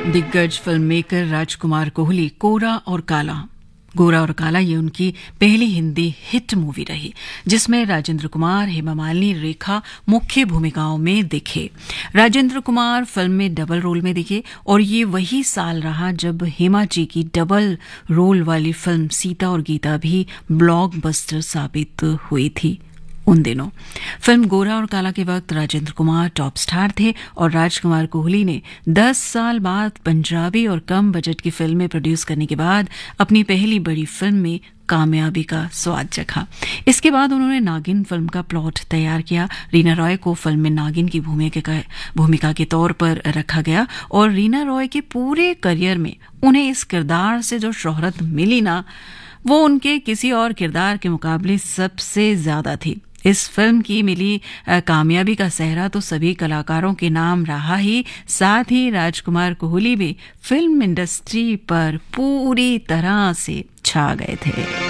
दिग्गज film maker राजकुमार कोहली गोरा और काला ये उनकी पहली हिंदी हिट मूवी रही, जिसमें राजेंद्र कुमार, हेमा मालिनी, रेखा मुख्य भूमिकाओं में दिखे। राजेंद्र कुमार फिल्म में डबल रोल में दिखे और ये वही साल रहा जब हेमा जी की डबल रोल वाली फिल्म सीता और गीता भी ब्लॉकबस्टर साबित हुई थी। उन दिनों फिल्म गोरा और काला के वक्त राजेंद्र कुमार टॉप स्टार थे और राजकुमार कोहली ने 10 साल बाद पंजाबी और कम बजट की फिल्में प्रोड्यूस करने के बाद अपनी पहली बड़ी फिल्म में कामयाबी का स्वाद चखा। इसके बाद उन्होंने नागिन फिल्म का प्लॉट तैयार किया। रीना रॉय को फिल्म में नागिन की भूमिका के तौर पर रखा गया और रीना रॉय के पूरे करियर में उन्हें इस किरदार से जो शोहरत मिली ना, वो उनके किसी और किरदार के मुकाबले सबसे ज्यादा थी। इस फिल्म की मिली कामयाबी का सेहरा तो सभी कलाकारों के नाम रहा ही, साथ ही राजकुमार कोहली भी फिल्म इंडस्ट्री पर पूरी तरह से छा गए थे।